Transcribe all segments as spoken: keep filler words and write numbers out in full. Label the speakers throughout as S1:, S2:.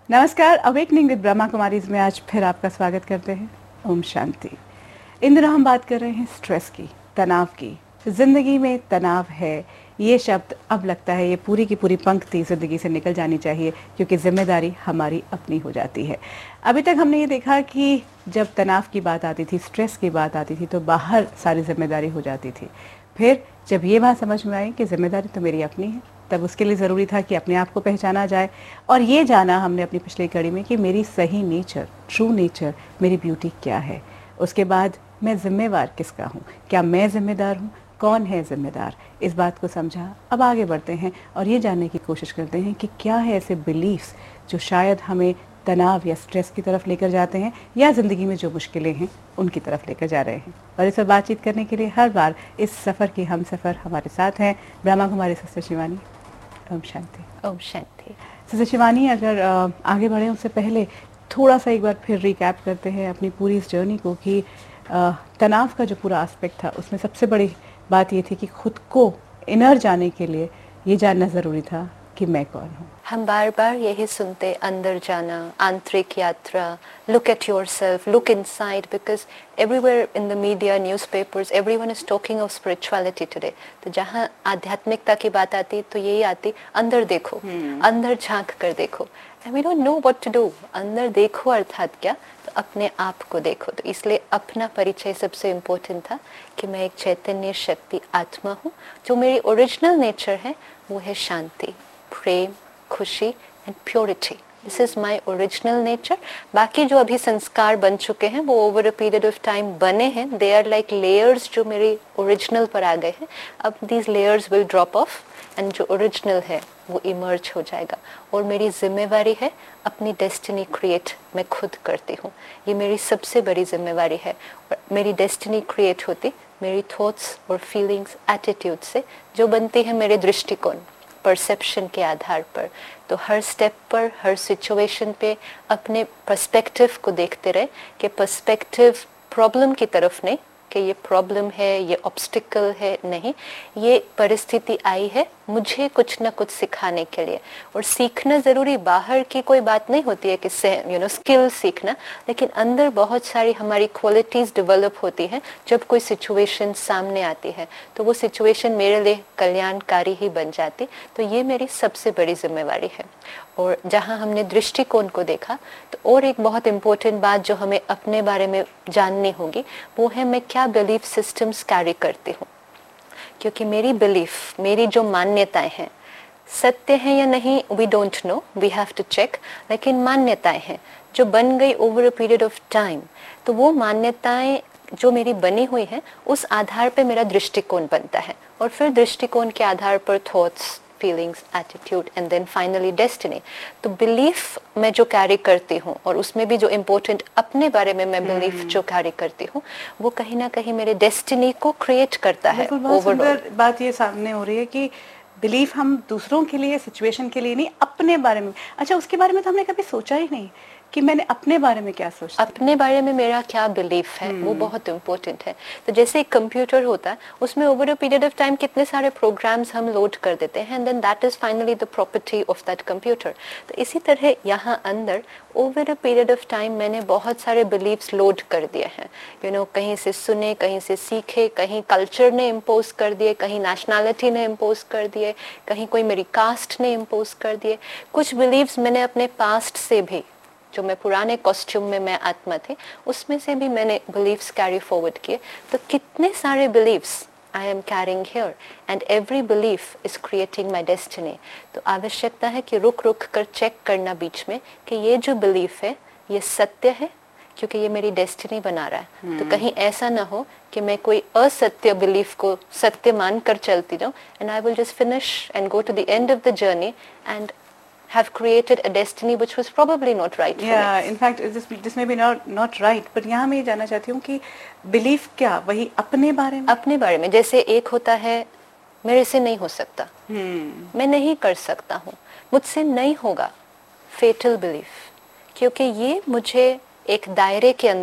S1: नमस्कार, awakening with Brahma Kumaris में आज फिर आपका स्वागत करते हैं। ओम शांति। इन दिनों हम बात कर रहे हैं स्ट्रेस की, तनाव की। जिंदगी में तनाव है, ये शब्द अब लगता है ये पूरी की पूरी पंक्ति जिंदगी से निकल जानी चाहिए, क्योंकि जिम्मेदारी हमारी अपनी हो जाती है। अभी तक हमने ये देखा कि जब तनाव की बात आती थी, स्ट्रेस की बात आती थी, तो बाहर सारी जिम्मेदारी हो जाती थी। फिर जब ये बात समझ में आई कि जिम्मेदारी तो मेरी अपनी है, तब उसके लिए ज़रूरी था कि अपने आप को पहचाना जाए। और ये जाना हमने अपनी पिछली कड़ी में कि मेरी सही नेचर, ट्रू नेचर, मेरी ब्यूटी क्या है। उसके बाद मैं जिम्मेवार किसका हूँ, क्या मैं जिम्मेदार हूँ, कौन है जिम्मेदार, इस बात को समझा। अब आगे बढ़ते हैं और ये जानने की कोशिश करते हैं कि क्या है ऐसे बिलीफ्स जो शायद हमें तनाव या स्ट्रेस की तरफ लेकर जाते हैं, या ज़िंदगी में जो मुश्किलें हैं उनकी तरफ लेकर जा रहे हैं। और इस पर बातचीत करने के लिए हर बार इस सफ़र की हम सफ़र हमारे साथ हैं ब्रह्मा कुमारी सिस्टर शिवानी। ओम शांति।
S2: ओम शांति।
S1: सिस्टर शिवानी, अगर आ, आगे बढ़े उससे पहले थोड़ा सा एक बार फिर रिकैप करते हैं अपनी पूरी इस जर्नी को कि आ, तनाव का जो पूरा एस्पेक्ट था उसमें सबसे बड़ी बात ये थी कि खुद को इनर जाने के लिए ये जानना ज़रूरी था कि मैं कौन हूँ।
S2: हम बार बार यही सुनते, अंदर जाना, आंतरिक यात्रा, look at yourself, look inside, because everywhere in the media, newspapers, everyone is talking of spirituality today. तो जहाँ आध्यात्मिकता की बात आती तो यही आती, अंदर देखो, hmm. अंदर झांक कर देखो। And we don't know what to do. अंदर देखो अर्थात क्या? तो अपने आप को देखो। तो इसलिए अपना परिचय सबसे इम्पोर्टेंट था कि मैं एक चैतन्य शक्ति आत्मा हूँ। जो मेरी ओरिजिनल नेचर है वो है शांति, प्रेम, खुशी and purity. This is my original nature. बाकी जो अभी संस्कार बन चुके हैं वो over a period of time बने हैं, दे आर लाइक लेयर्स जो मेरी ओरिजिनल पर आ गए हैं। अब these layers will drop of and जो ओरिजिनल है वो इमर्ज हो जाएगा। और मेरी जिम्मेवारी है अपनी डेस्टिनी क्रिएट मैं खुद करती हूँ। ये मेरी सबसे बड़ी जिम्मेवारी है। और मेरी डेस्टिनी क्रिएट होती मेरी थॉट्स और फीलिंग्स, एटीट्यूड से, जो बनती है मेरे दृष्टिकोण, परसेप्शन के आधार पर। तो हर स्टेप पर, हर सिचुएशन पे अपने पर्सपेक्टिव को देखते रहे कि पर्सपेक्टिव प्रॉब्लम की तरफ नहीं कि ये प्रॉब्लम है, ये ऑब्स्टिकल है, नहीं, ये परिस्थिति आई है मुझे कुछ ना कुछ सिखाने के लिए। और सीखना ज़रूरी बाहर की कोई बात नहीं होती है कि यू नो स्किल सीखना, लेकिन अंदर बहुत सारी हमारी क्वालिटीज़ डेवलप होती हैं जब कोई सिचुएशन सामने आती है, तो वो सिचुएशन मेरे लिए कल्याणकारी ही बन जाती। तो ये मेरी सबसे बड़ी जिम्मेवारी है। और जहाँ हमने दृष्टिकोण को देखा, तो और एक बहुत इम्पोर्टेंट बात जो हमें अपने बारे में जाननी होगी वो है मैं क्या बिलीफ सिस्टम्स कैरी करती हूँ। क्योंकि मेरी बिलीफ, मेरी जो मान्यताएं हैं, सत्य है या नहीं we don't know, we have to check, लेकिन मान्यताएं हैं जो बन गई over a period of time. तो वो मान्यताएं जो मेरी बनी हुई हैं उस आधार पे मेरा दृष्टिकोण बनता है, और फिर दृष्टिकोण के आधार पर thoughts, feelings, attitude and then finally destiny. तो बिलीफ मैं जो कैरी करती हूँ, और उसमें भी जो इम्पोर्टेंट अपने बारे में मैं बिलीफ hmm. जो कैरी करती हूँ, वो कहीं ना कहीं मेरे डेस्टिनी को क्रिएट करता है।
S1: ओवरऑल बात ये सामने हो रही है कि बिलीफ हम दूसरों के लिए, सिचुएशन के लिए नहीं, अपने बारे में। अच्छा, उसके बारे में तो हमने कभी सोचा ही नहीं कि मैंने अपने बारे में क्या सोचा,
S2: अपने बारे में मेरा क्या बिलीफ है, hmm. वो बहुत इम्पोर्टेंट है। तो जैसे एक कंप्यूटर होता है, उसमें over a period of time कितने सारे प्रोग्राम्स हम लोड कर देते हैं, and then that is finally the property of that computer. तो इसी तरह यहाँ अंदर over a period of time मैंने बहुत सारे बिलीव्स लोड कर दिए हैं। यू नो कहीं से सुने, कहीं से सीखे, कहीं कल्चर ने इम्पोज कर दिए, कहीं नेशनैलिटी ने इम्पोज कर दिए, कहीं कोई मेरी कास्ट ने इम्पोज कर दिए। कुछ बिलीव्स मैंने अपने पास्ट से भी, जो मैं पुराने कॉस्ट्यूम में मैं आत्मा थी, उसमें से भी मैंने बिलीव्स कैरी फॉरवर्ड किए। तो कितने सारे beliefs I am carrying here, and every belief is creating my destiny. तो आवश्यकता है कि रुक रुक कर चेक करना बीच में कि ये जो बिलीफ है ये सत्य है, क्योंकि ये मेरी डेस्टिनी बना रहा है। hmm. तो कहीं ऐसा ना हो कि मैं कोई असत्य बिलीफ को सत्य मान कर चलती जाऊँ, and I will just finish and go to the end of the journey and have created a destiny which was probably not right for
S1: yeah,
S2: me.
S1: in fact this this may be not not right, but यहाँ मैं ये जानना चाहती हूँ कि belief क्या, वही अपने बारे में,
S2: अपने बारे में। जैसे एक होता है मेरे से नहीं हो सकता,
S1: hmm.
S2: मैं नहीं कर सकता हूँ, मुझसे नहीं होगा, fatal belief, क्योंकि ये मुझे एक दायरे के अंदर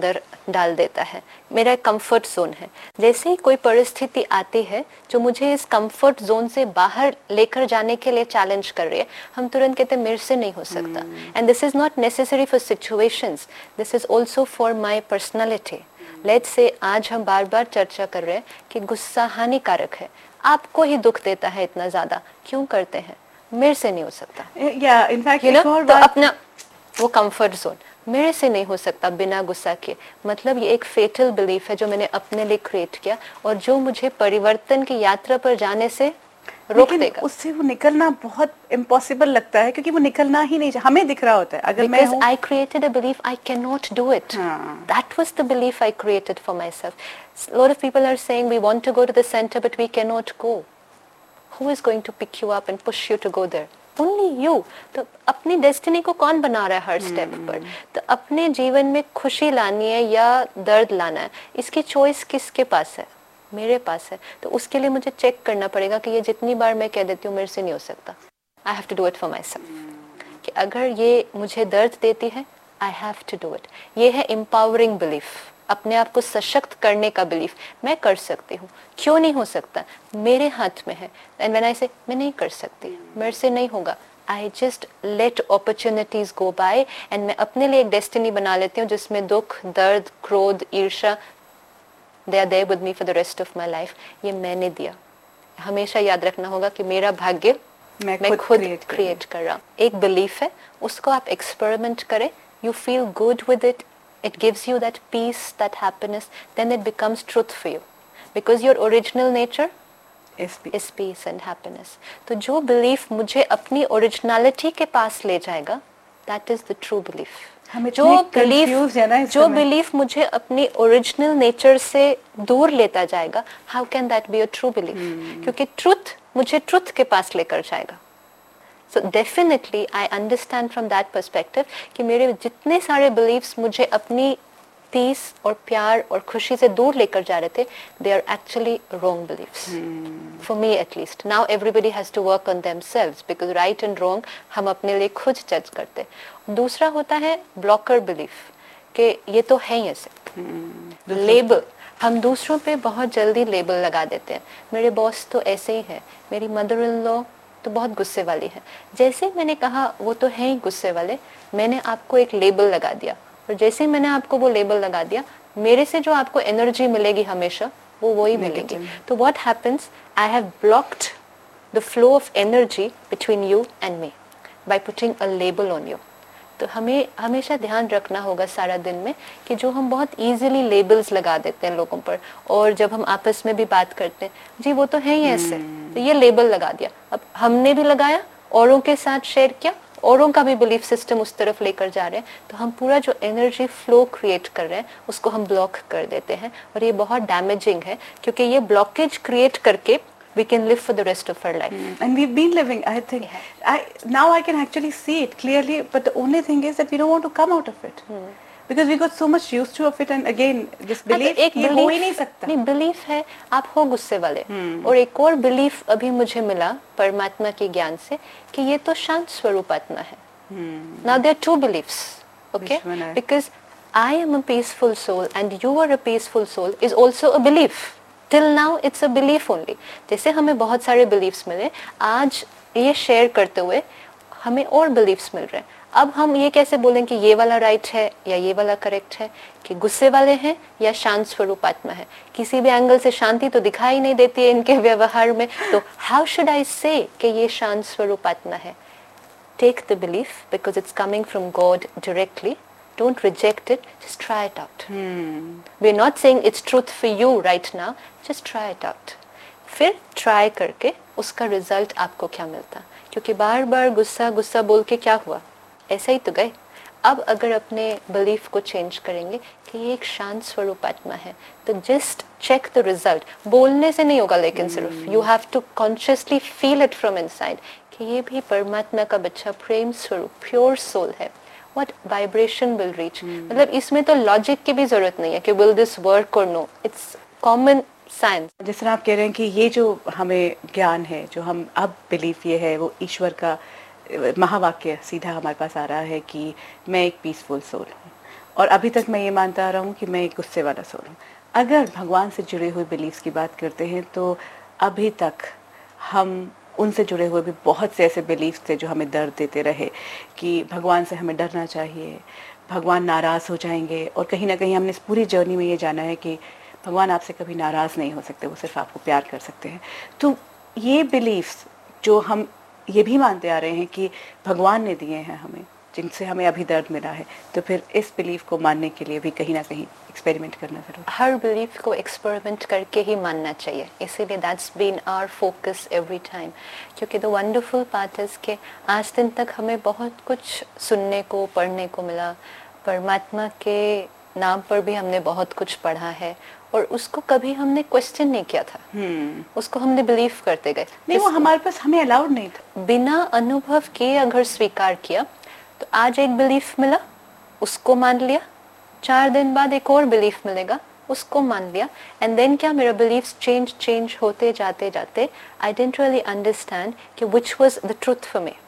S2: डाल देता है, मेरा कंफर्ट जोन है। जैसे ही कोई परिस्थिति आती है जो मुझे इस कंफर्ट जोन से बाहर लेकर जाने के लिए चैलेंज कर रही है, हम तुरंत कहते हैं मेरे से नहीं हो सकता। And this is not necessary for situations, this is also for my personality. Let's say आज हम बार बार चर्चा कर रहे हैं कि गुस्सा हानिकारक है, आपको ही दुख देता है इतना ज्यादा, क्यों करते हैं? मेरे से नहीं हो सकता।
S1: या इनफैक्ट
S2: you know, तो अपना वो कंफर्ट जोन, मेरे से नहीं हो सकता बिना गुस्सा के, मतलब ये एक फेटल बिलीफ है जो मैंने अपने लिए क्रिएट किया और जो मुझे परिवर्तन की यात्रा पर जाने से रोक देगा।
S1: उससे वो निकलना बहुत इम्पॉसिबल लगता है क्योंकि वो निकलना ही नहीं, हमें दिख रहा होता है। अगर मैं
S2: Because I created a belief I cannot do it.
S1: हाँ.
S2: That was the belief I created for myself. A lot of people are saying we want to go to the center but we cannot go. Who is going to pick you up and push you to go there? Only you. तो अपनी destiny को कौन बना रहा है हर step hmm. पर? तो अपने जीवन में खुशी लानी है या दर्द लाना है, इसकी चॉइस किसके पास है? मेरे पास है। तो उसके लिए मुझे चेक करना पड़ेगा कि ये जितनी बार मैं कह देती हूँ मेरे से नहीं हो सकता, I have to do it for my self. कि अगर ये मुझे दर्द देती है, I have to do it. ये है एम्पावरिंग बिलीफ, अपने आप को सशक्त करने का बिलीफ। मैं कर सकती हूँ, क्यों नहीं हो सकता? मेरे हाथ में है। एंड व्हेन आई से मैं नहीं कर सकती, मेरे से नहीं होगा, I just let opportunities go bye and मैं अपने लिए एक डेस्टिनी बना लेती हूँ जिसमें दुख, दर्द, क्रोध, ईर्ष्या they are there with me for the rest of my life। ये मैंने दिया। हमेशा याद रखना होगा कि मेरा भाग्य मैं, मैं खुद क्रिएट कर रहा हूँ। एक बिलीफ है, उसको आप एक्सपेरिमेंट करें, you feel good with it, it gives you that peace, that happiness, then it becomes truth for you because your original nature is peace, is peace and happiness। तो जो बिलीफ मुझे अपनी originality के पास ले जाएगा, that is the true belief। जो belief जो belief मुझे अपनी ओरिजिनल नेचर से दूर लेता जाएगा, how can that be a true belief? क्योंकि ट्रुथ मुझे ट्रुथ के पास लेकर जाएगा। So definitely I understand from that perspective कि मेरे जितने सारे बिलीव्स मुझे अपनी पीस और प्यार और खुशी से दूर लेकर जा रहे थे, they are actually wrong beliefs for me at least. Now everybody has to work on themselves because right and wrong हम अपने लिए खुद जज करते। दूसरा होता है ब्लॉकर बिलीफ कि ये तो है ही ऐसे, लेबल। हम दूसरों पे बहुत जल्दी लेबल लगा देते हैं, मेरे बॉस तो ऐसे ही है, मेरी मदर इन लॉ तो बहुत गुस्से वाली है। जैसे मैंने कहा वो तो है ही गुस्से वाले, मैंने आपको एक लेबल लगा दिया, और जैसे मैंने आपको वो लेबल लगा दिया, मेरे से जो आपको एनर्जी मिलेगी हमेशा वो वही मिलेगी। तो what happens, I have blocked the flow of energy between you and me by putting a label on you. तो हमें हमेशा ध्यान रखना होगा सारा दिन में कि जो हम बहुत इजीली लेबल्स लगा देते हैं लोगों पर, और जब हम आपस में भी बात करते हैं, जी वो तो है ही ऐसे, तो ये लेबल लगा दिया। अब हमने भी लगाया, औरों के साथ शेयर किया, औरों का भी बिलीफ सिस्टम उस तरफ लेकर जा रहे हैं, तो हम पूरा जो एनर्जी फ्लो क्रिएट कर रहे हैं उसको हम ब्लॉक कर देते हैं, और ये बहुत डैमेजिंग है क्योंकि ये ब्लॉकेज क्रिएट करके we can live for the rest of our life.
S1: Mm. And we've been living, I think, yeah. I, now I can actually see it clearly, but the only thing is that we don't want to come out of it. Mm. Because we got so much used to of it, and again, this belief,
S2: एक
S1: ये हो ही नहीं सकता।
S2: नहीं, belief है, आप हो गुस्से वाले। hmm. और एक और belief अभी मुझे मिला परमात्मा के ज्ञान से कि ये तो शांत स्वरूप आत्मा है। hmm. Now there are two beliefs, okay? Because I am a peaceful soul and you are a peaceful soul is also a belief. Till now it's a belief only. जैसे हमें बहुत सारे beliefs मिले, आज ये शेयर करते हुए हमें और beliefs मिल रहे हैं। अब हम ये कैसे बोलें कि ये वाला राइट है या ये वाला करेक्ट है, कि गुस्से वाले हैं या शांत स्वरूप आत्मा है? किसी भी एंगल से शांति तो दिखाई नहीं देती है इनके व्यवहार में, तो हाउ शुड आई से कि ये शांत स्वरूप आत्मा है? Take the belief because it's coming from God directly. Don't reject it, just try it out. Hmm. We're not saying it's truth for you right now, just try it out. फिर try करके उसका result आपको क्या मिलता, क्योंकि बार बार गुस्सा गुस्सा बोल के क्या हुआ, ऐसा ही तो गए। अब अगर अपने बिलीफ को चेंज करेंगे कि ये एक शांत स्वरूप आत्मा है, तो जस्ट चेक द रिजल्ट। बोलने से नहीं होगा, लेकिन hmm. सिर्फ you have to consciously feel it from inside कि ये भी परमात्मा का बच्चा, प्रेम स्वरूप, प्योर सोल है। What vibration will reach? मतलब इसमें तो लॉजिक की भी जरूरत नहीं है कि will this work or no. It's common sense.
S1: जिस तरह आप कह रहे हैं कि ये जो हमें ज्ञान है, जो हम अब बिलीफ ये है, वो ईश्वर का महावाक्य सीधा हमारे पास आ रहा है कि मैं एक पीसफुल सोल हूँ, और अभी तक मैं ये मानता आ रहा हूँ कि मैं एक गुस्से वाला सोल हूँ। अगर भगवान से जुड़े हुए बिलीव्स की बात करते हैं तो अभी तक हम उनसे जुड़े हुए भी बहुत से ऐसे बिलीव्स थे जो हमें दर्द देते रहे कि भगवान से हमें डरना चाहिए, भगवान नाराज़ हो जाएंगे। और कहीं ना कहीं हमने इस पूरी जर्नी में ये जाना है कि भगवान आपसे कभी नाराज़ नहीं हो सकते, वो सिर्फ आपको प्यार कर सकते हैं। तो ये बिलीव्स जो हम ये भी मानते आ रहे हैं कि भगवान ने दिए हैं हमें, जिनसे हमें अभी दर्द मिला है, तो फिर इस बिलीफ को मानने के लिए भी कहीं ना कहीं एक्सपेरिमेंट करना जरूरी।
S2: हर बिलीफ को एक्सपेरिमेंट करके ही मानना चाहिए, इसीलिए that's been our focus every time. क्योंकि द वंडरफुल पार्ट इज के आज दिन तक हमें बहुत कुछ सुनने को पढ़ने को मिला, परमात्मा के नाम पर भी हमने बहुत कुछ पढ़ा है और उसको कभी हमने क्वेश्चन नहीं किया था। hmm. उसको हमने बिलीव करते गए।
S1: नहीं, वो हमारे पास हमें अलाउड नहीं था।
S2: बिना अनुभव किए अगर स्वीकार किया तो आज एक बिलीफ मिला, उसको मान लिया, चार दिन बाद एक और बिलीफ मिलेगा, उसको मान लिया, एंड देन क्या मेरा बिलीफ चेंज चेंज होते जाते जाते आई डिडंट रियली अंडरस्टैंड कि which was the truth for me.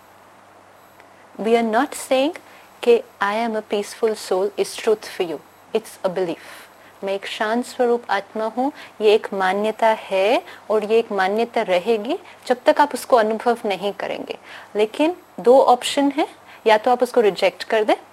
S2: We are not saying कि I am a peaceful soul is truth for you, it's a belief. मैं एक शांत स्वरूप आत्मा हूँ, ये एक मान्यता है और ये एक मान्यता रहेगी जब तक आप उसको अनुभव नहीं करेंगे। लेकिन दो ऑप्शन है, या तो आप उसको रिजेक्ट कर दे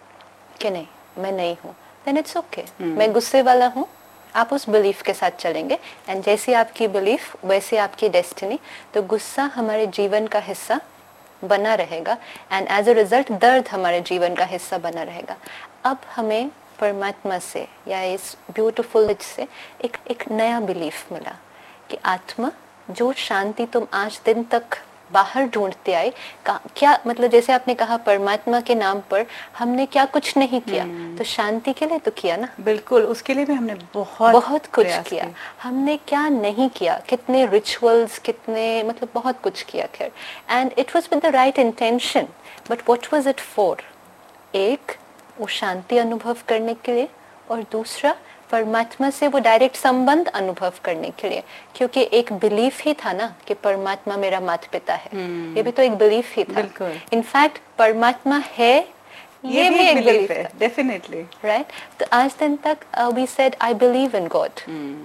S2: कि नहीं मैं नहीं हूँ, देन इट्स ओके, मैं गुस्से वाला हूँ, आप उस बिलीफ के साथ चलेंगे एंड जैसी आपकी बिलीफ वैसे आपकी डेस्टिनी। तो गुस्सा हमारे जीवन का हिस्सा बना रहेगा एंड एज अ रिजल्ट दर्द हमारे जीवन का हिस्सा बना रहेगा। अब हमें परमात्मा से या इस ब्यूटीफुल से एक एक नया बिलीफ मिला कि आत्मा, जो शांति तुम आज दिन तक बाहर ढूंढते आए, क्या मतलब जैसे आपने कहा परमात्मा के नाम पर हमने क्या कुछ नहीं किया, तो शांति के लिए तो किया ना।
S1: बिल्कुल, उसके लिए भी हमने बहुत
S2: बहुत कुछ किया। हमने क्या नहीं किया, कितने रिचुअल्स, कितने मतलब बहुत कुछ किया खैर, and it was with the right intention, but what was it for? एक वो शांति अनुभव करने के लिए और दूसरा परमात्मा से वो डायरेक्ट संबंध अनुभव करने के लिए, क्योंकि एक बिलीफ ही था ना कि परमात्मा मेरा माता पिता है। hmm. ये भी तो एक बिलीफ ही था। इनफैक्ट परमात्मा है ये, ये भी एक बिलीफ है,
S1: डेफिनेटली,
S2: राइट। तो आज दिन तक we said I believe in God.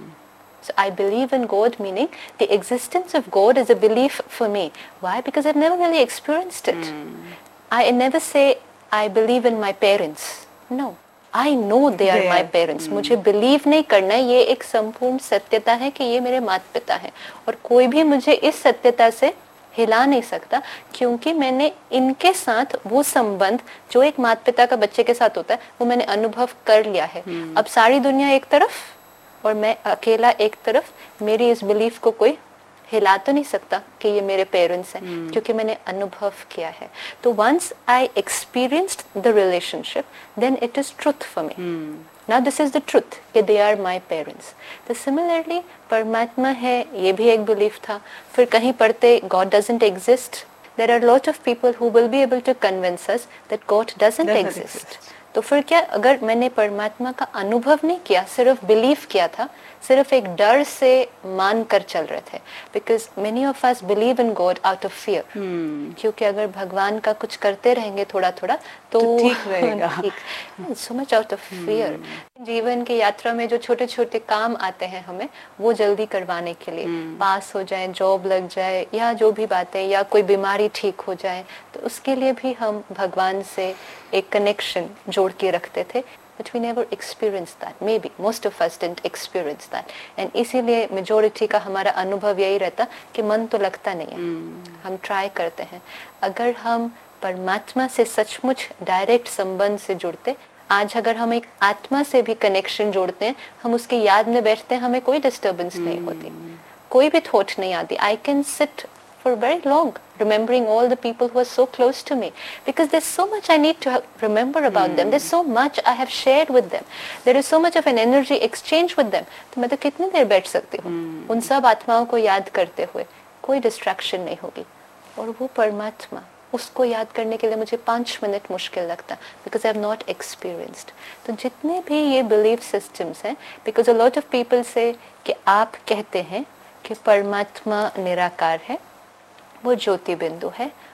S2: So I believe in God, meaning the existence of God is a belief for me. Why? Because I've never really experienced it. Hmm. I never say I believe in my parents. No. I know they are my parents. hmm. मुझे believe नहीं करना है, ये एक संपूर्ण सत्यता है कि ये मेरे माता पिता हैं और कोई भी मुझे इस सत्यता से हिला नहीं सकता, क्योंकि मैंने इनके साथ वो संबंध जो एक माता पिता का बच्चे के साथ होता है वो मैंने अनुभव कर लिया है। hmm. अब सारी दुनिया एक तरफ और मैं अकेला एक तरफ, मेरी इस बिलीफ को कोई हिला तो नहीं सकता कि ये मेरे पेरेंट्स हैं, hmm. क्योंकि मैंने अनुभव किया है। तो once I experienced the relationship then it is truth for me. Now this is the truth कि दे आर माय पेरेंट्स। तो सिमिलरली परमात्मा है, ये भी एक बिलीफ था। फिर कहीं पढ़ते God doesn't exist, there are lot of people who will be able to convince us that God doesn't exist. तो फिर क्या, अगर मैंने परमात्मा का अनुभव नहीं किया, सिर्फ बिलीव किया था, सिर्फ एक डर से मान कर चल रहे थे, because many of us believe in God out of fear. क्योंकि अगर भगवान का कुछ करते रहेंगे थोड़ा थोड़ा तो,
S1: तो ठीक रहेगा।
S2: So much out of fear. जीवन की यात्रा में जो छोटे छोटे काम आते हैं हमें, वो जल्दी करवाने के लिए, hmm. पास हो जाए, जॉब लग जाए, या जो भी बातें, या कोई बीमारी ठीक हो जाए, तो उसके लिए भी हम भगवान से एक कनेक्शन जोड़ के रखते थे। But we never experienced that. Maybe most of us didn't experience that. And इसीलिए majority का हमारा अनुभव यही रहता कि मन तो लगता नहीं है। hmm. हम ट्राई करते हैं। अगर हम परमात्मा से सचमुच डायरेक्ट संबंध से जुड़ते, आज अगर हम एक आत्मा से भी कनेक्शन जोड़ते हैं, हम उसकी याद में बैठते हैं, हमें कोई डिस्टर्बेंस hmm. नहीं होती, कोई भी थॉट नहीं आती। I can sit for very long remembering all the people who are so close to me, because there's so much I need to remember about hmm. them. There's so much I have shared with them. There is so much of an energy exchange with them. तो मैं तो कितनी देर बैठ सकती हूँ hmm. उन सब आत्माओं को याद करते हुए, कोई डिस्ट्रैक्शन नहीं होगी। और वो परमात्मा, उसको याद करने के लिए मुझे पाँच मिनट मुश्किल लगता, because I have not experienced. तो जितने भी ये belief systems हैं, because a lot of people say कि आप कहते हैं कि परमात्मा निराकार है, वो ज्योति बिंदु है,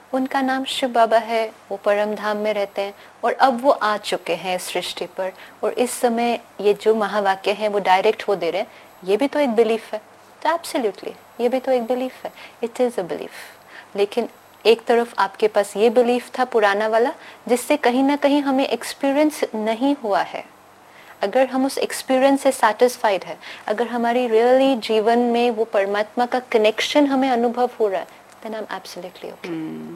S2: उनका नाम शिव बाबा है, वो परम धाम में रहते हैं और अब वो आ चुके हैं इस सृष्टि पर, और इस समय ये जो महावाक्य है वो डायरेक्ट वो दे रहे हैं, ये भी तो एक बिलीफ है। तो एब्सोल्युटली ये भी तो एक बिलीफ है, इट इज़ अ बिलीफ। लेकिन एक तरफ आपके पास ये बिलीफ था पुराना वाला, जिससे कहीं ना कहीं हमें एक्सपीरियंस नहीं हुआ है। अगर हम उस एक्सपीरियंस से सेटिस्फाइड है, अगर हमारी रियली जीवन में वो परमात्मा का कनेक्शन हमें अनुभव हो रहा है, then I am absolutely okay.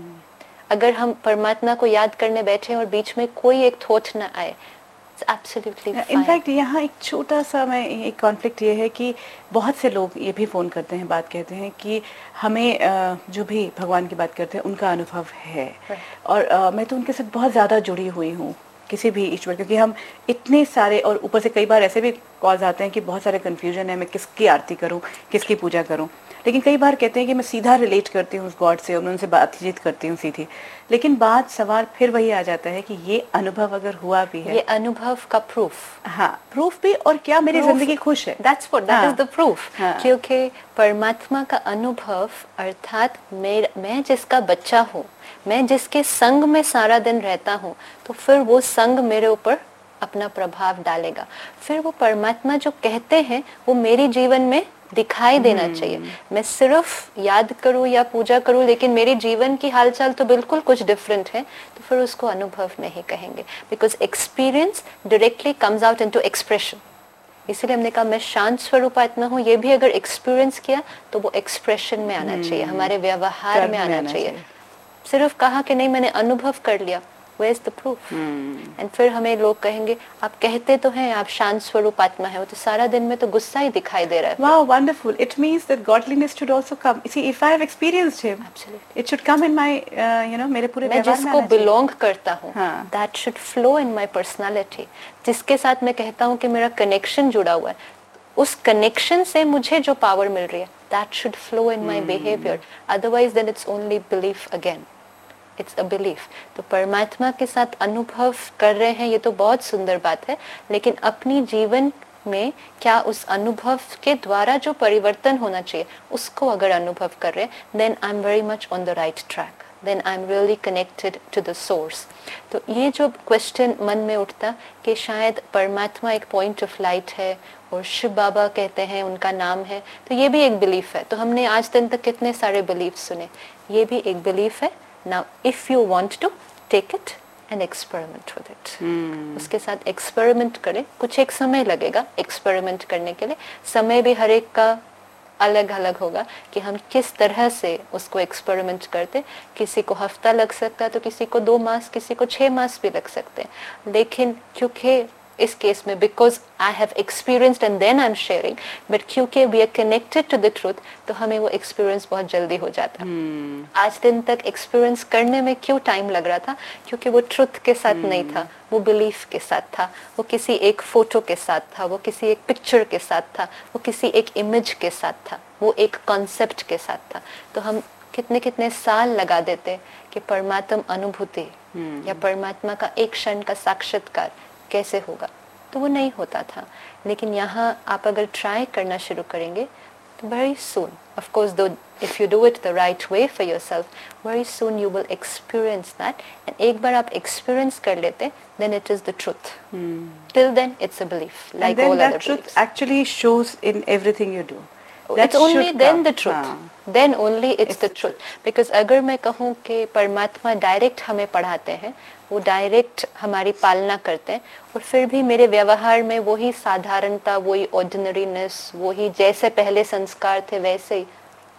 S2: अगर हम परमात्मा को याद करने बैठे और बीच में कोई एक थॉट ना आए, एब्सोल्युटली फाइन।
S1: इनफैक्ट यहाँ एक छोटा सा मैं एक कॉन्फ्लिक्ट ये है कि बहुत से लोग ये भी फ़ोन करते हैं, बात कहते हैं कि हमें अ, जो भी भगवान की बात करते हैं उनका अनुभव है, और अ, मैं तो उनके साथ बहुत ज़्यादा जुड़ी हुई हूँ किसी भी ईश्वर, क्योंकि हम इतने सारे, और ऊपर से कई बार ऐसे भी कॉल्स आते हैं कि बहुत सारे कन्फ्यूजन है, मैं किसकी आरती करूं, किसकी पूजा करूं। लेकिन कई बार कहते हैं कि मैं सीधा रिलेट करती हूँ उस गॉड से और मैं उनसे बातचीत करती हूँ सीधी, लेकिन बात सवाल फिर वही आ जाता है कि ये अनुभव अगर हुआ भी है,
S2: ये अनुभव का प्रूफ,
S1: हाँ प्रूफ भी, और क्या मेरी जिंदगी खुश है,
S2: that's what that is the proof.
S1: हाँ।
S2: क्योंकि परमात्मा का अनुभव अर्थात मैं मैं जिसका बच्चा हूँ, मैं जिसके संग में सारा दिन रहता हूँ, तो फिर वो संग मेरे ऊपर अपना प्रभाव डालेगा। फिर वो परमात्मा जो कहते हैं वो मेरी जीवन में दिखाई देना चाहिए। मैं सिर्फ याद करूं या पूजा करूं लेकिन मेरे जीवन की हालचाल तो बिल्कुल कुछ डिफरेंट है, तो फिर उसको अनुभव नहीं कहेंगे, because experience directly comes out into expression. इसीलिए हमने कहा मैं शांत स्वरूप आत्मा हूँ, ये भी अगर एक्सपीरियंस किया तो वो एक्सप्रेशन में आना चाहिए, हमारे व्यवहार में आना चाहिए। सिर्फ कहा कि नहीं मैंने अनुभव कर लिया, where is the proof? And फिर हमें लोग कहेंगे आप कहते तो हैं आप शांत स्वरूप आत्मा है, वो तो सारा दिन में तो गुस्सा ही दिखाई दे रहा है।
S1: Wow, wonderful. It means that godliness should also come. See, if I have experienced him,
S2: Absolutely.
S1: it should come in my, uh, you know, मेरे पूरे
S2: मैं
S1: व्यवहार में
S2: जिसको
S1: आना चाहिए।
S2: बिलोंग करता हूँ,
S1: हाँ।
S2: that should flow in my personality. जिसके साथ मैं कहता हूँ कि मेरा कनेक्शन जुड़ा हुआ है, उस कनेक्शन से मुझे जो पावर मिल रही है, that should flow in my behavior. Otherwise, then it's only belief again. It's a belief. तो परमात्मा के साथ अनुभव कर रहे हैं, ये तो बहुत सुंदर बात है, लेकिन अपनी जीवन में क्या उस अनुभव के द्वारा जो परिवर्तन होना चाहिए उसको अगर अनुभव कर रहे हैं, then I'm very much on the right track. Then I'm really connected to the source. तो ये जो क्वेश्चन मन में उठता कि शायद परमात्मा एक पॉइंट ऑफ लाइट है और शिव बाबा कहते हैं उनका नाम है, तो ये भी एक बिलीफ है। तो हमने आज दिन तक कितने सारे बिलीफ सुने, ये भी एक बिलीफ है। Now, if you want to take it and experiment with it. Hmm. उसके साथ एक्सपेरिमेंट करें, कुछ एक समय लगेगा एक्सपेरिमेंट करने के लिए, समय भी हर एक का अलग अलग होगा कि हम किस तरह से उसको एक्सपेरिमेंट करते। किसी को हफ्ता लग सकता है तो किसी को दो मास, किसी को छः मास भी लग सकते हैं, लेकिन क्योंकि इस केस में because I have experienced and then I am sharing, but क्योंकि we are connected to the truth, तो हमें वो एक्सपीरियंस बहुत जल्दी हो जाता है। hmm. आज दिन तक एक्सपीरियंस करने में क्यों टाइम लग रहा था? क्योंकि वो ट्रूथ के साथ hmm. नहीं था, वो बिलीफ के साथ था, वो किसी एक फोटो के साथ था, वो किसी एक पिक्चर के साथ था, वो किसी एक इमेज के साथ था, वो एक कॉन्सेप्ट के साथ था। तो हम कितने कितने साल लगा देते कि परमात्म अनुभूति hmm. या परमात्मा का एक क्षण का साक्षात्कार कैसे होगा, तो वो नहीं होता था। लेकिन यहाँ आप अगर ट्राई करना शुरू करेंगे तो very soon, of course, though if you do it the right way for yourself, very soon you will experience that. And एक बार आप experience कर लेते, then it is the truth. Hmm. Till then it's a belief, like
S1: and then
S2: all
S1: that
S2: other
S1: truth
S2: beliefs.
S1: actually shows in everything you do. That
S2: It's only
S1: should
S2: then
S1: come.
S2: the truth.
S1: हाँ.
S2: Then only it's,
S1: It's
S2: the truth. Because अगर मैं कहूँ कि परमात्मा direct हमें पढ़ाते हैं, वो डायरेक्ट हमारी पालना करते हैं, और फिर भी मेरे व्यवहार में वही साधारणता, वही ऑर्डिनरीनेस, वही जैसे पहले संस्कार थे वैसे ही,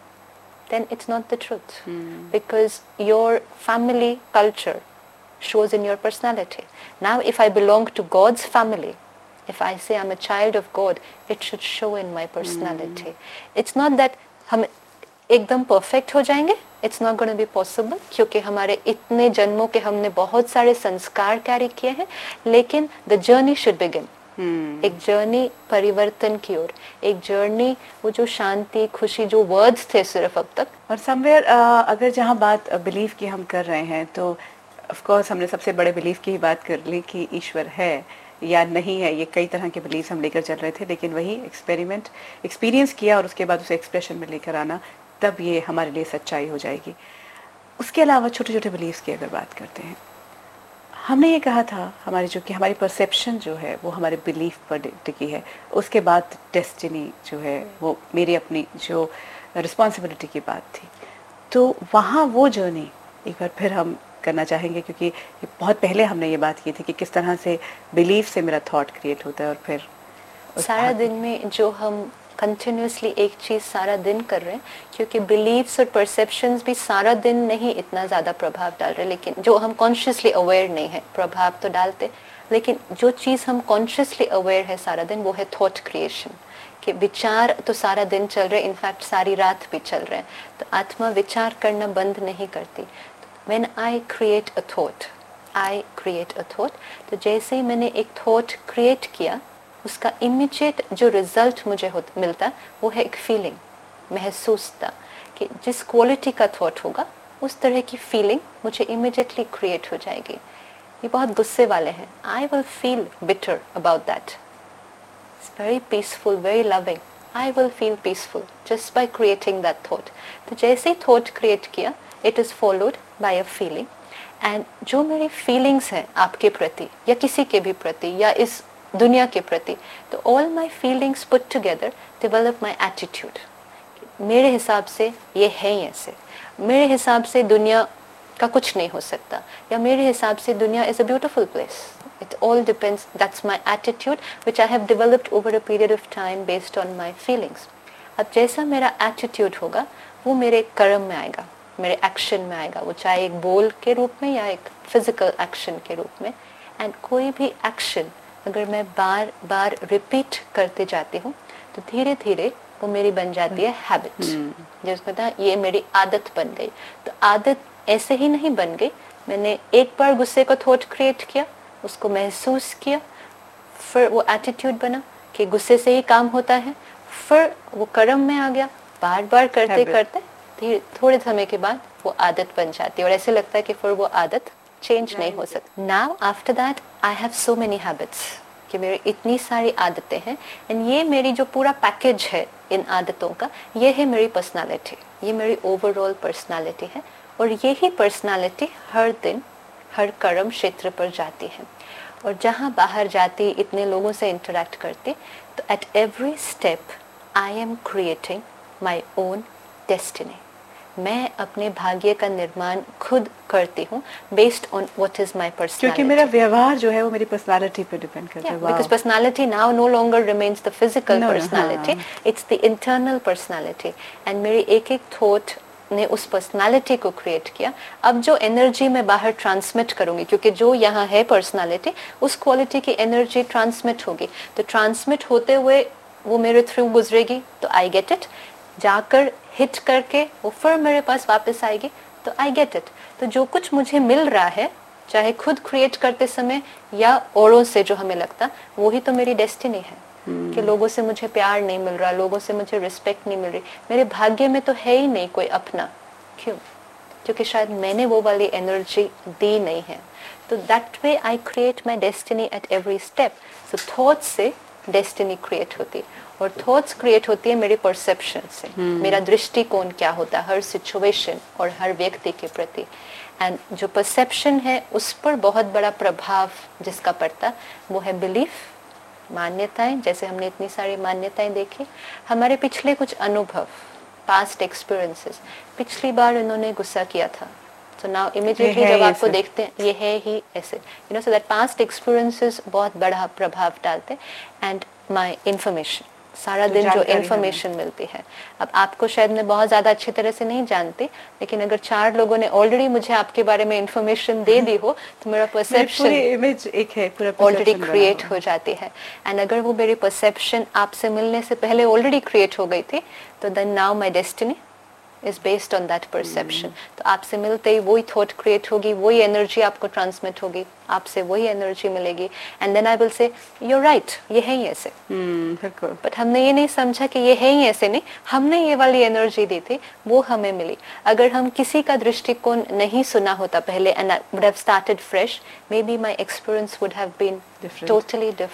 S2: then it's not the truth. Hmm. Because your family culture shows in your personality. Now if I belong to God's family, if I say I'm a child of God, it should show in my personality. Hmm. It's not that हम एकदम perfect हो जाएंगे, it's not gonna be possible, क्योंकि हमारे इतने जन्मों के हमने बहुत सारे संस्कार कैरी किए हैं, लेकिन द जर्नी शुड बिगिन। एक जर्नी परिवर्तन की ओर, एक जर्नी वो जो शांति खुशी जो वर्ड्स थे सिर्फ अब तक।
S1: और समवेयर uh, अगर जहाँ बात बिलीफ की हम कर रहे हैं, तो ऑफ कोर्स हमने सबसे बड़े बिलीफ की ही बात कर ली कि ईश्वर है या नहीं है। ये कई तरह के बिलीफ हम लेकर चल रहे थे, लेकिन वही एक्सपेरिमेंट एक्सपीरियंस किया और उसके बाद उसे एक्सप्रेशन में लेकर आना, तब ये हमारे लिए सच्चाई हो जाएगी। उसके अलावा छोटे छोटे बिलीव्स की अगर बात करते हैं, हमने ये कहा था हमारी जो कि हमारी परसेप्शन जो है वो हमारे बिलीफ पर टिकी है, उसके बाद डेस्टिनी जो है वो मेरी अपनी जो रिस्पॉन्सिबिलिटी की बात थी। तो वहाँ वो जर्नी एक बार फिर हम करना चाहेंगे, क्योंकि ये बहुत पहले हमने ये बात की थी कि किस तरह से बिलीफ से मेरा थॉट क्रिएट होता है और फिर
S2: सारा दिन में जो हम कंटिन्यूसली एक चीज़ सारा दिन कर रहे हैं, क्योंकि बिलीव्स और परसेप्शंस भी सारा दिन नहीं इतना ज़्यादा प्रभाव डाल रहे, लेकिन जो हम कॉन्शियसली अवेयर नहीं है, प्रभाव तो डालते, लेकिन जो चीज़ हम कॉन्शियसली अवेयर है सारा दिन वो है थॉट क्रिएशन। कि विचार तो सारा दिन चल रहे, इनफैक्ट सारी रात भी चल रहे हैं, तो आत्मा विचार करना बंद नहीं करती। When I create a thought, I create a thought, तो जैसे ही मैंने एक थॉट क्रिएट किया, उसका इमीडिएट जो रिजल्ट मुझे मिलता वो है एक फीलिंग, महसूसता, कि जिस क्वालिटी का थॉट होगा उस तरह की फीलिंग मुझे इमीडिएटली क्रिएट हो जाएगी। ये बहुत गुस्से वाले हैं, I will feel bitter about that, it's very peaceful, very loving, I will feel peaceful just by creating that thought. तो जैसे ही थॉट क्रिएट किया, it is followed by a feeling, and जो मेरी फीलिंग्स हैं आपके प्रति या किसी के भी प्रति या इस दुनिया के प्रति, तो all my feelings put together develop my attitude. मेरे हिसाब से ये है ही ऐसे, मेरे हिसाब से दुनिया का कुछ नहीं हो सकता, या मेरे हिसाब से दुनिया is a beautiful place. It all depends, that's my attitude which I have developed over a period of time based on my feelings. अब जैसा मेरा एटीट्यूड होगा वो मेरे कर्म में आएगा, मेरे एक्शन में आएगा, वो चाहे एक बोल के रूप में या एक फिजिकल एक्शन के रूप में। एंड कोई भी एक्शन अगर मैं बार बार रिपीट करते जाती हूँ तो धीरे धीरे वो मेरी बन जाती है हैबिट, जिसको था ये मेरी आदत बन गई। तो आदत ऐसे ही नहीं बन गई, मैंने एक बार गुस्से का थॉट क्रिएट किया, उसको महसूस किया, फिर वो एटीट्यूड बना कि गुस्से से ही काम होता है, फिर वो कर्म में आ गया, बार बार करते habit. करते धीरे थोड़े समय के बाद वो आदत बन जाती है, और ऐसे लगता है कि फिर वो आदत चेंज नहीं हो सकती। Now after that I have so many habits, कि मेरी इतनी सारी आदतें हैं, एंड ये मेरी जो पूरा पैकेज है इन आदतों का, ये है मेरी पर्सनालिटी, ये मेरी ओवरऑल पर्सनालिटी है। और यही पर्सनालिटी हर दिन हर कर्म क्षेत्र पर जाती है, और जहाँ बाहर जाती, इतने लोगों से इंटरेक्ट करती, तो at every step I am creating my own destiny. मैं अपने भाग्य का निर्माण खुद करती हूँ based on what is my personality,
S1: क्योंकि मेरा व्यवहार जो है वो मेरी पर्सनालिटी पे डिपेंड करता है।
S2: Because personality now no longer remains the physical personality, it's the internal personality. And मेरी एक एक थॉट ने उस पर्सनालिटी को क्रिएट किया। अब जो एनर्जी मैं बाहर ट्रांसमिट करूंगी, क्योंकि जो यहाँ है पर्सनालिटी, उस क्वालिटी की एनर्जी ट्रांसमिट होगी, तो ट्रांसमिट होते हुए वो मेरे थ्रू गुजरेगी, तो आई गेट इट, जाकर हिट करके वो फिर मेरे पास वापस आएगी, तो आई गेट इट। तो जो कुछ मुझे मिल रहा है, चाहे खुद क्रिएट करते समय या औरों से जो हमें लगता, वो ही तो मेरी डेस्टिनी है। hmm. कि लोगों से मुझे प्यार नहीं मिल रहा, लोगों से मुझे रिस्पेक्ट नहीं मिल रही, मेरे भाग्य में तो है ही नहीं कोई अपना। क्यों? क्योंकि शायद मैंने वो वाली एनर्जी दी नहीं है। तो that way I create my destiny at every step. So thoughts से डेस्टिनी क्रिएट होती, और थॉट्स क्रिएट होती है मेरे परसेप्शन से। hmm. मेरा दृष्टिकोण क्या होता है हर सिचुएशन और हर व्यक्ति के प्रति, एंड जो परसेप्शन है उस पर बहुत बड़ा प्रभाव जिसका पड़ता वो है बिलीफ, मान्यताएं। जैसे हमने इतनी सारी मान्यताएं देखी, हमारे पिछले कुछ अनुभव, पास्ट एक्सपीरियंसेस, पिछली बार इन्होंने गुस्सा किया था, तो नाउ इमीडिएटली जब आपको देखते हैं ये है ही ऐसे, you know, so that past experiences बहुत बड़ा प्रभाव डालते। एंड माय इंफॉर्मेशन, सारा दिन जो इन्फॉर्मेशन मिलती है, अब आपको शायद मैं बहुत ज़्यादा अच्छी तरह से नहीं जानती, लेकिन अगर चार लोगों ने ऑलरेडी मुझे आपके बारे में इन्फॉर्मेशन दे दी हो, तो मेरा परसेप्शन
S1: इमेज एक है पूरा
S2: ऑलरेडी क्रिएट हो जाती है। एंड अगर वो मेरी परसेप्शन आपसे मिलने से पहले ऑलरेडी क्रिएट हो गई थी, तो then now my destiny is based on that perception. hmm. तो आपसे मिलते ही वही थॉट क्रिएट होगी, वही एनर्जी आपको ट्रांसमिट होगी, आपसे वही एनर्जी मिलेगी, and then I will say you are right, ये है ही ऐसे।
S1: बिल्कुल।
S2: hmm, बट हमने ये नहीं समझा कि ये है ही ऐसे नहीं, हमने ये वाली एनर्जी दी थी, वो हमें मिली। अगर हम किसी का दृष्टिकोण नहीं सुना होता पहले, and I would have started fresh, may be my experience would have been totally different.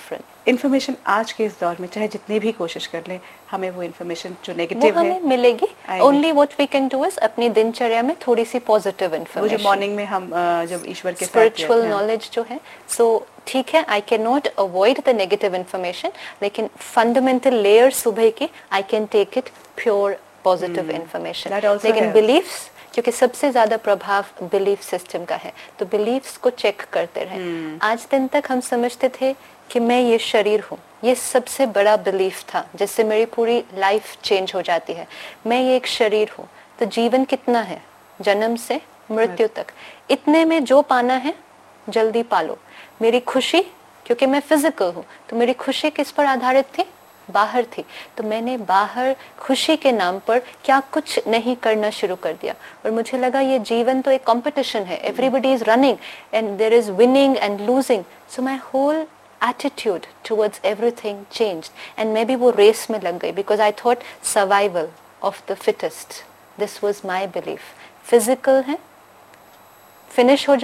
S1: Information आज के इस दौर में चाहे जितनी भी कोशिश कर लें, हमें वो इन्फॉर्मेशन जो
S2: वो
S1: नेगेटिव है
S2: हमें मिलेगी। Only what we can do is अपनी दिनचर्या में थोड़ी सी पॉजिटिव
S1: वो
S2: इन्फॉर्मेशन,
S1: जो मॉर्निंग में हम अ, जब ईश्वर के साथ
S2: स्पिरिचुअल
S1: रहते हैं,
S2: नॉलेज जो है। सो ठीक है, I can not avoid the negative information, लेकिन फंडामेंटल लेयर सुबह की I can take it pure positive information.
S1: That also
S2: लेकिन
S1: helps.
S2: बिलीफ्स, क्योंकि सबसे ज्यादा प्रभाव बिलीफ सिस्टम का है, तो बिलीफ्स को चेक करते रहें। आज दिन तक हम समझते थे कि मैं ये शरीर हूँ, ये सबसे बड़ा बिलीफ था जिससे मेरी पूरी लाइफ चेंज हो जाती है। मैं ये एक शरीर हूँ, तो जीवन कितना है, जन्म से मृत्यु तक, इतने में जो पाना है जल्दी पालो। मेरी खुशी, क्योंकि मैं फिजिकल हूँ, तो मेरी खुशी किस पर आधारित थी, बाहर थी, तो मैंने बाहर खुशी के नाम पर क्या कुछ नहीं करना शुरू कर दिया। और मुझे लगा ये जीवन तो एक कंपटीशन है, everybody is running and there is winning and losing, so my whole attitude towards everything changed, and maybe वो रेस में लग गई, because I thought survival of the fittest, this was my belief। physical है, finish हो